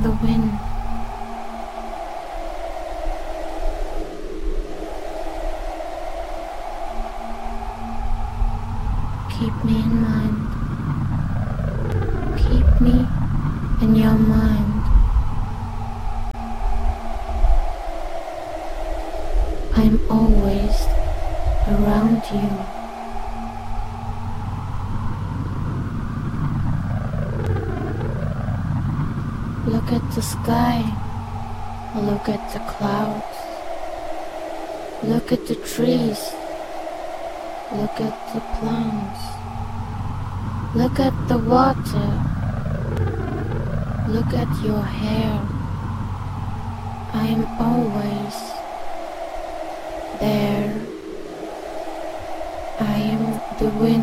the wind. Keep me in mind. Keep me in your mind. I'm always around you. Look at the sky. Look at the clouds. Look at the trees. Look at the plants. Look at the water. Look at your hair. I am always there. I am the wind.